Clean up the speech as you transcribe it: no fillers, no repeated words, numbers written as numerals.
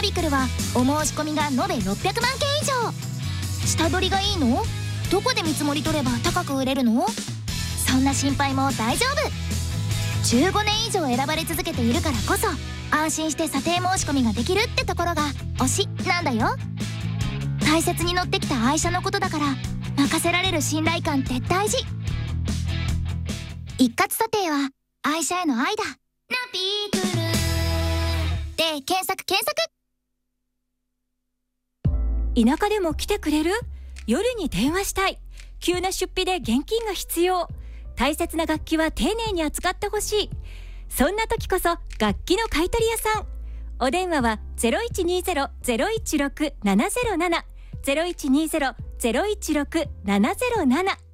ナビクルはお申し込みが延べ600万件以上。下取りがいいの？どこで見積もり取れば高く売れるの？そんな心配も大丈夫。15年以上選ばれ続けているからこそ安心して査定申し込みができるってところが推しなんだよ。大切に乗ってきた愛車のことだから任せられる信頼感って大事。一括査定は愛車への愛だ。ナビクルで検索。 田舎でも来てくれる？夜に電話したい。急な出費で現金が必要。大切な楽器は丁寧に扱ってほしい。そんな時こそ楽器の買取屋さん。お電話は 0120-016-707 0120-016-707